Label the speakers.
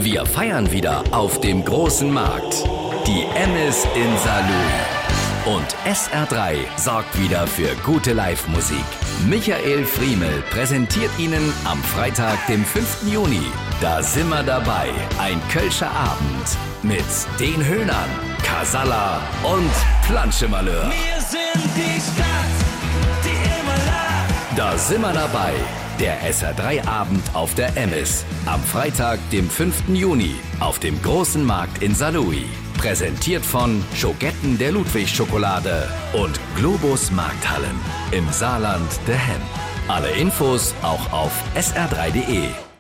Speaker 1: Wir feiern wieder auf dem großen Markt. Die Emmis in Saarlouis. Und SR3 sorgt wieder für gute Live-Musik. Michael Friemel präsentiert Ihnen am Freitag, dem 5. Juni. Da sind wir dabei. Ein Kölscher Abend mit den Höhnern, Casalla und Planschemalheur.
Speaker 2: Wir sind die Stadt, die immer lacht.
Speaker 1: Da sind wir dabei. Der SR3-Abend auf der Emmis. Am Freitag, dem 5. Juni. Auf dem großen Markt in Saarlouis. Präsentiert von Schogetten der Ludwig-Schokolade und Globus Markthallen. Im Saarland der Hem. Alle Infos auch auf sr3.de.